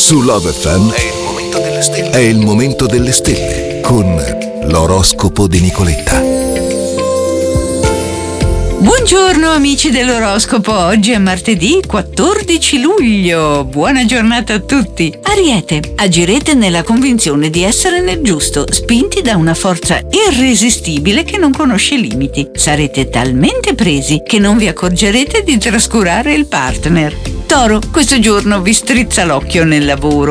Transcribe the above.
Su Love FM è il momento delle stelle con l'oroscopo di Nicoletta. Buongiorno amici dell'oroscopo, oggi è martedì 14 luglio, buona giornata a tutti. Ariete, agirete nella convinzione di essere nel giusto, spinti da una forza irresistibile che non conosce limiti. Sarete talmente presi che non vi accorgerete di trascurare il partner. Toro, questo giorno vi strizza l'occhio nel lavoro.